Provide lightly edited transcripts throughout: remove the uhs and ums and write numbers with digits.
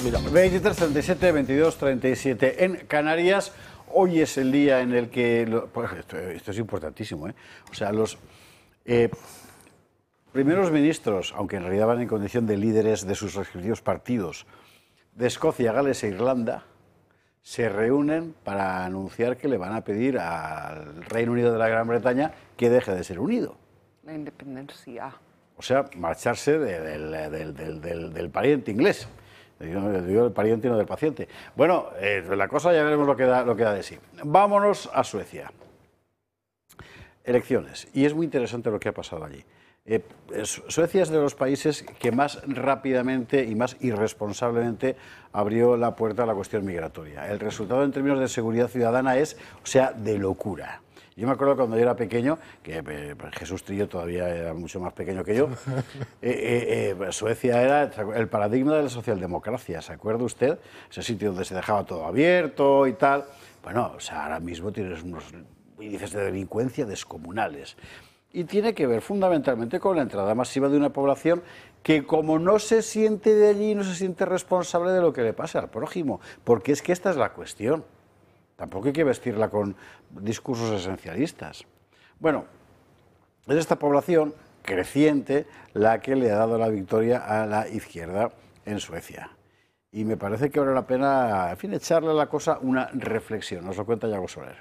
Mira. 23, 37, 22, 37 en Canarias. Hoy es el día en el que... esto es importantísimo, ¿eh? O sea, los primeros ministros, aunque en realidad van en condición de líderes de sus respectivos partidos, de Escocia, Gales e Irlanda, se reúnen para anunciar que le van a pedir al Reino Unido de la Gran Bretaña que deje de ser unido. La independencia. O sea, marcharse del pariente inglés. Digo el pariente y no del paciente. Bueno, la cosa ya veremos lo que da de sí. Vámonos a Suecia. Elecciones. Y es muy interesante lo que ha pasado allí. Suecia es de los países que más rápidamente y más irresponsablemente abrió la puerta a la cuestión migratoria. El resultado en términos de seguridad ciudadana es, o sea, de locura. Yo me acuerdo cuando yo era pequeño, que Jesús Trillo todavía era mucho más pequeño que yo, Suecia era el paradigma de la socialdemocracia, ¿se acuerda usted? Ese sitio donde se dejaba todo abierto y tal. Bueno, o sea, ahora mismo tienes unos índices de delincuencia descomunales. Y tiene que ver fundamentalmente con la entrada masiva de una población que, como no se siente de allí, no se siente responsable de lo que le pasa al prójimo, porque es que esta es la cuestión. Tampoco hay que vestirla con discursos esencialistas. Bueno, es esta población creciente la que le ha dado la victoria a la izquierda en Suecia. Y me parece que vale la pena, en fin, echarle a la cosa una reflexión. Nos lo cuenta Yago Soler.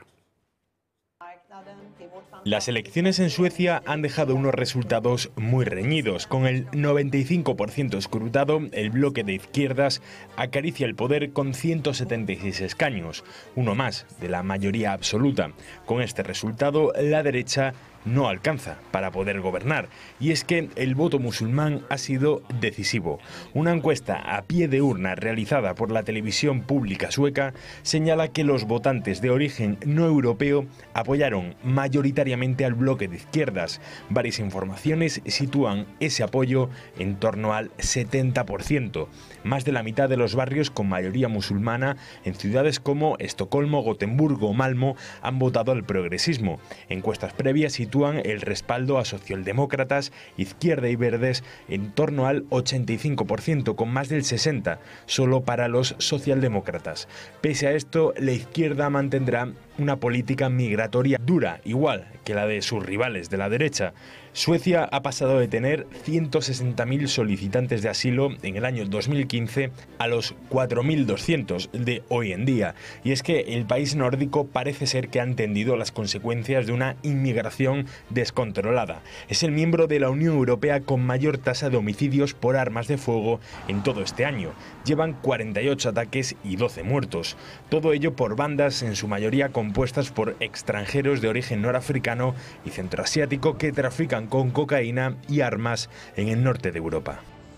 Las elecciones en Suecia han dejado unos resultados muy reñidos. Con el 95% escrutado, el bloque de izquierdas acaricia el poder con 176 escaños, uno más de la mayoría absoluta. Con este resultado, la derecha no alcanza para poder gobernar. Y es que el voto musulmán ha sido decisivo. Una encuesta a pie de urna realizada por la televisión pública sueca señala que los votantes de origen no europeo apoyaron mayoritariamente al bloque de izquierdas. Varias informaciones sitúan ese apoyo en torno al 70%. Más de la mitad de los barrios con mayoría musulmana en ciudades como Estocolmo, Gotemburgo o Malmö han votado al progresismo. Encuestas previas sitúan el respaldo a socialdemócratas, izquierda y verdes en torno al 85%, con más del 60% solo para los socialdemócratas. Pese a esto, la izquierda mantendrá una política migratoria dura, igual que la de sus rivales de la derecha. Suecia ha pasado de tener 160.000 solicitantes de asilo en el año 2015 a los 4.200 de hoy en día. Y es que el país nórdico parece ser que ha entendido las consecuencias de una inmigración descontrolada. Es el miembro de la Unión Europea con mayor tasa de homicidios por armas de fuego en todo este año. Llevan 48 ataques y 12 muertos. Todo ello por bandas en su mayoría compuestas por extranjeros de origen norafricano y centroasiático que trafican con cocaína y armas en el norte de Europa.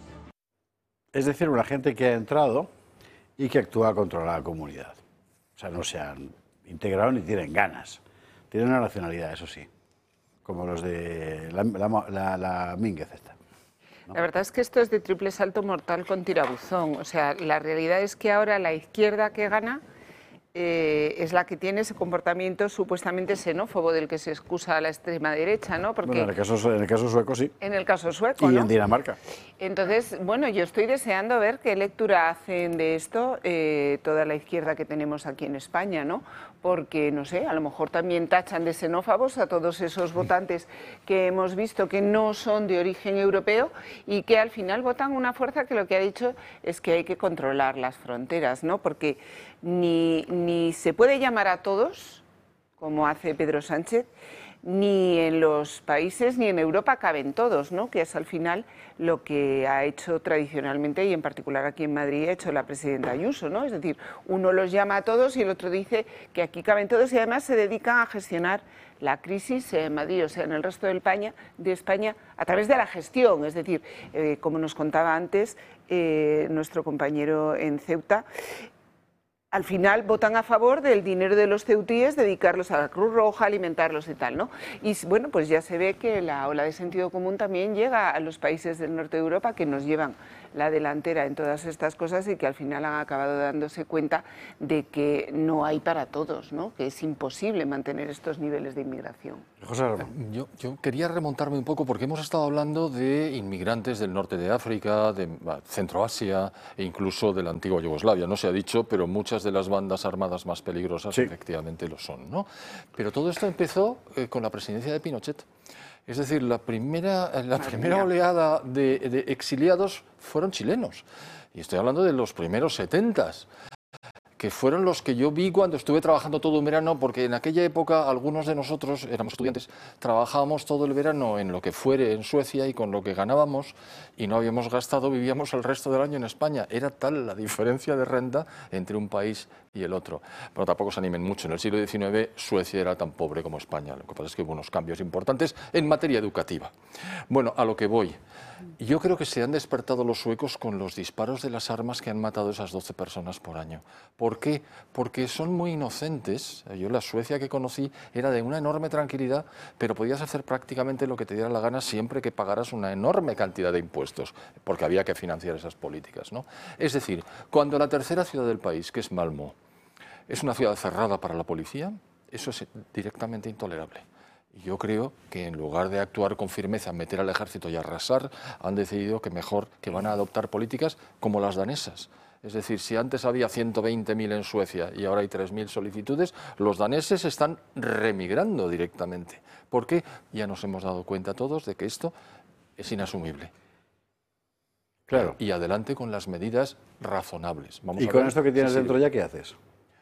Es decir, una gente que ha entrado y que actúa contra la comunidad. O sea, no se han integrado ni tienen ganas. Tienen una nacionalidad, eso sí, como los de la Mínguez esta. La verdad es que esto es de triple salto mortal con tirabuzón. O sea, la realidad es que ahora la izquierda que gana es la que tiene ese comportamiento supuestamente xenófobo del que se excusa a la extrema derecha, ¿no? Porque bueno, en el caso sueco sí. En el caso sueco, y ¿no? en Dinamarca. Entonces, bueno, yo estoy deseando ver qué lectura hacen de esto toda la izquierda que tenemos aquí en España, ¿no? Porque, no sé, a lo mejor también tachan de xenófobos a todos esos votantes que hemos visto que no son de origen europeo y que al final votan una fuerza que lo que ha dicho es que hay que controlar las fronteras, ¿no? Porque ni se puede llamar a todos, como hace Pedro Sánchez, ni en los países ni en Europa caben todos, ¿no? Que es al final lo que ha hecho tradicionalmente y en particular aquí en Madrid ha hecho la presidenta Ayuso, ¿no? Es decir, uno los llama a todos y el otro dice que aquí caben todos y además se dedican a gestionar la crisis en Madrid, o sea, en el resto de España a través de la gestión, es decir, como nos contaba antes nuestro compañero en Ceuta, al final votan a favor del dinero de los ceutíes, dedicarlos a la Cruz Roja, alimentarlos y tal, ¿no? Y bueno, pues ya se ve que la ola de sentido común también llega a los países del norte de Europa que nos llevan la delantera en todas estas cosas y que al final han acabado dándose cuenta de que no hay para todos, ¿no? Que es imposible mantener estos niveles de inmigración. José Ramón. Yo quería remontarme un poco porque hemos estado hablando de inmigrantes del norte de África, de Centroasia e incluso de la antigua Yugoslavia. No se ha dicho, pero muchas de las bandas armadas más peligrosas efectivamente lo son, ¿no? Pero todo esto empezó con la presidencia de Pinochet. Es decir, la primera oleada de exiliados fueron chilenos. Y estoy hablando de los primeros 70s. Que fueron los que yo vi cuando estuve trabajando todo un verano, porque en aquella época algunos de nosotros, éramos estudiantes, trabajábamos todo el verano en lo que fuere en Suecia y con lo que ganábamos y no habíamos gastado, vivíamos el resto del año en España. Era tal la diferencia de renta entre un país y el otro. Pero tampoco se animen mucho. En el siglo XIX Suecia era tan pobre como España. Lo que pasa es que hubo unos cambios importantes en materia educativa. Bueno, a lo que voy. Yo creo que se han despertado los suecos con los disparos de las armas que han matado esas 12 personas por año. ¿Por qué? Porque son muy inocentes. Yo la Suecia que conocí era de una enorme tranquilidad, pero podías hacer prácticamente lo que te diera la gana siempre que pagaras una enorme cantidad de impuestos, porque había que financiar esas políticas, ¿no? Es decir, cuando la tercera ciudad del país, que es Malmö, es una ciudad cerrada para la policía, eso es directamente intolerable. Yo creo que en lugar de actuar con firmeza, meter al ejército y arrasar, han decidido que mejor que van a adoptar políticas como las danesas. Es decir, si antes había 120.000 en Suecia y ahora hay 3.000 solicitudes, los daneses están remigrando directamente. ¿Por qué? Ya nos hemos dado cuenta todos de que esto es inasumible. Claro. Y adelante con las medidas razonables. ¿Y con esto que tienes dentro ya qué haces?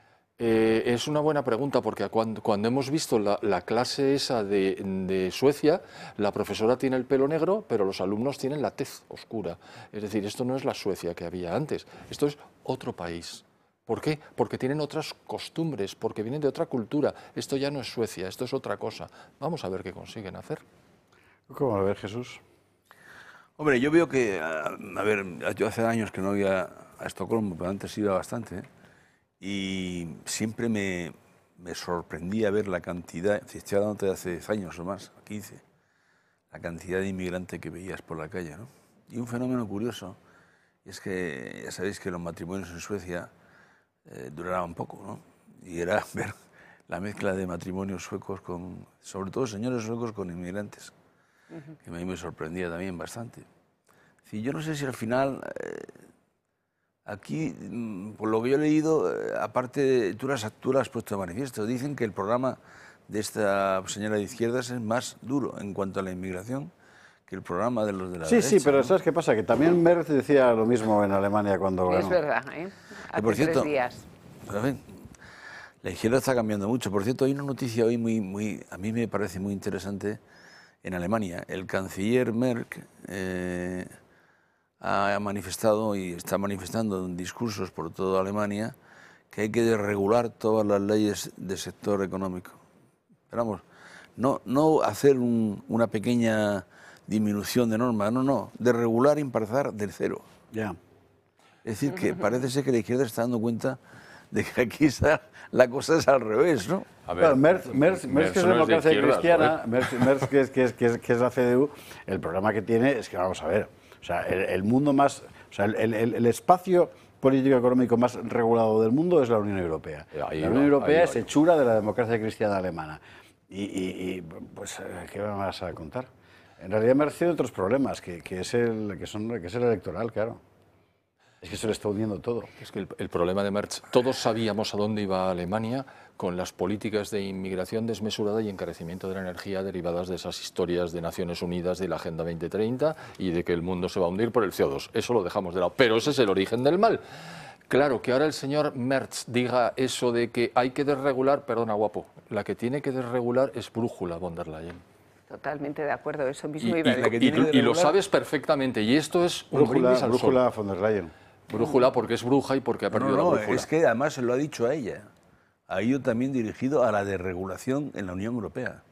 Es una buena pregunta porque cuando hemos visto la clase esa de Suecia, la profesora tiene el pelo negro, pero los alumnos tienen la tez oscura. Es decir, esto no es la Suecia que había antes, esto es otro país. ¿Por qué? Porque tienen otras costumbres, porque vienen de otra cultura. Esto ya no es Suecia, esto es otra cosa. Vamos a ver qué consiguen hacer. ¿Cómo lo ves, Jesús? Hombre, yo veo que, a ver, yo hace años que no iba a Estocolmo, pero antes iba bastante, ¿eh? Y siempre me sorprendía ver la cantidad, si estoy hablando de hace 10 años o más, 15, la cantidad de inmigrantes que veías por la calle, ¿no? Y un fenómeno curioso, y es que ya sabéis que los matrimonios en Suecia duraban poco, ¿no? Y era ver la mezcla de matrimonios suecos con, sobre todo señores suecos con inmigrantes, que a mí me sorprendía también bastante. Sí, yo no sé si al final... Aquí, por lo que yo he leído, aparte, tú lo has puesto de manifiesto, dicen que el programa de esta señora de izquierdas es más duro en cuanto a la inmigración que el programa de los de la derecha. Sí, pero ¿no? ¿sabes qué pasa? Que también Merz decía lo mismo en Alemania cuando ganó. Es verdad, ¿eh? Hace por cierto, 3 días. Pero, en fin, la izquierda está cambiando mucho. Por cierto, hay una noticia hoy a mí me parece muy interesante en Alemania. El canciller Merkel ha manifestado y está manifestando en discursos por toda Alemania que hay que desregular todas las leyes del sector económico. Pero vamos, no hacer una pequeña disminución de normas, no, desregular y empezar del cero. Ya. Es decir, que parece ser que la izquierda está dando cuenta de que aquí la cosa es al revés, ¿no? A ver, Merz que es democracia cristiana, Merz que es la CDU, el problema que tiene es que, vamos a ver, o sea, el mundo más, o sea, el espacio político económico más regulado del mundo es la Unión Europea. La Unión Europea es hechura de la democracia cristiana alemana. Y pues, ¿qué me vas a contar? En realidad Merz tiene otros problemas, que es el electoral, claro. Es que se le está hundiendo todo. Es que el problema de Merz, todos sabíamos a dónde iba Alemania con las políticas de inmigración desmesurada y encarecimiento de la energía derivadas de esas historias de Naciones Unidas, de la Agenda 2030 y de que el mundo se va a hundir por el CO2. Eso lo dejamos de lado, pero ese es el origen del mal. Claro, que ahora el señor Merz diga eso de que hay que desregular, perdona guapo, la que tiene que desregular es Brújula von der Leyen. Totalmente de acuerdo, eso mismo iba a decir. Y lo sabes perfectamente, y esto es un brindis al sol. Brújula von der Leyen. Brújula porque es bruja y porque ha perdido la brújula. Es que además se lo ha dicho a ella. Ha ido también dirigido a la desregulación en la Unión Europea.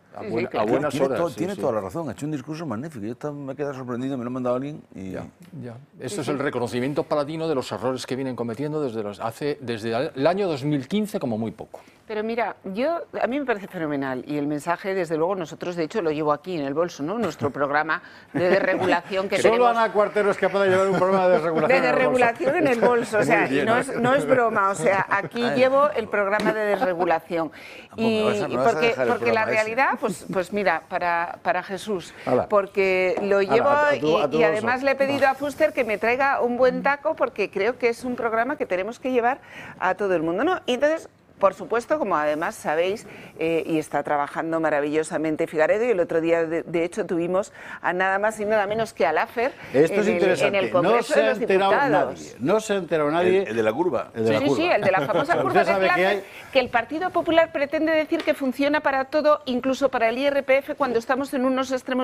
A, Sí, buena- claro. a buenas Tiene, horas. tiene sí. toda la razón, ha hecho un discurso magnífico. Yo me he quedado sorprendido, me lo ha mandado alguien y... Ya. Esto es el reconocimiento palatino de los errores que vienen cometiendo desde el año 2015 como muy poco. Pero mira, a mí me parece fenomenal y el mensaje, desde luego, nosotros de hecho lo llevo aquí en el bolso, ¿no? Nuestro programa de desregulación que Solo tenemos. Ana Cuartero es capaz de llevar un programa de desregulación. De en el bolso. desregulación en el bolso, o sea, Muy bien. y no es broma, o sea, aquí llevo el programa de desregulación. Y me vas a porque dejar el la programa ese. realidad, pues mira, para Jesús, Hala. porque lo llevo a tu y bolso. además le he pedido a Fuster que me traiga un buen taco porque creo que es un programa que tenemos que llevar a todo el mundo, ¿no? Y entonces, por supuesto, como además sabéis, y está trabajando maravillosamente Figaredo, y el otro día, de hecho, tuvimos a nada más y nada menos que a Laffer Esto es en interesante. el Congreso no de los se ha enterado Diputados. nadie. No se ha enterado nadie. El de la curva. El de la Sí, curva. sí, el de la famosa Usted curva de sabe que clases, hay- que el Partido Popular pretende decir que funciona para todo, incluso para el IRPF, cuando estamos en unos extremos